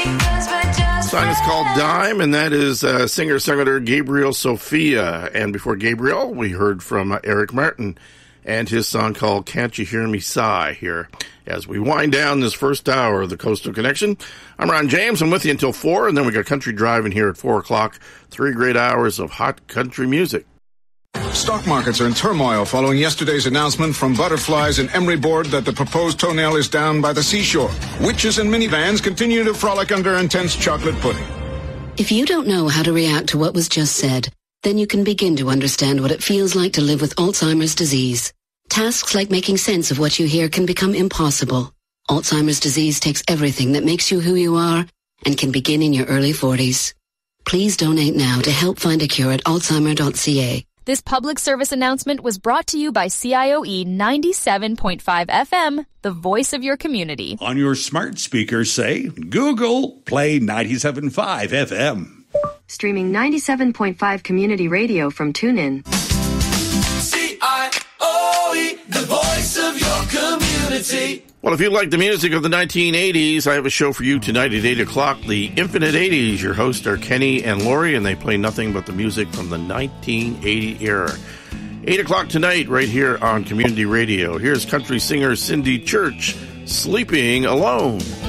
The song is called Dime, and that is singer-songwriter Gabriel Sophia. And before Gabriel, we heard from Eric Martin and his song called Can't You Hear Me Sigh here. As we wind down this first hour of the Coastal Connection, I'm Ron James. I'm with you until 4, and then we got Country Driving here at 4 o'clock. 3 great hours of hot country music. Stock markets are in turmoil following yesterday's announcement from Butterflies and Emery Board that the proposed toenail is down by the seashore. Witches and minivans continue to frolic under intense chocolate pudding. If you don't know how to react to what was just said, then you can begin to understand what it feels like to live with Alzheimer's disease. Tasks like making sense of what you hear can become impossible. Alzheimer's disease takes everything that makes you who you are and can begin in your early 40s. Please donate now to help find a cure at alzheimer.ca. This public service announcement was brought to you by CIOE 97.5 FM, the voice of your community. On your smart speaker, say, Google, play 97.5 FM. Streaming 97.5 community radio from TuneIn. CIOE, the voice of your community. Well, if you like the music of the 1980s, I have a show for you tonight at 8 o'clock, The Infinite 80s. Your hosts are Kenny and Lori, and they play nothing but the music from the 1980 era. 8 o'clock tonight, right here on Community Radio. Here's country singer Cindy Church, Sleeping Alone.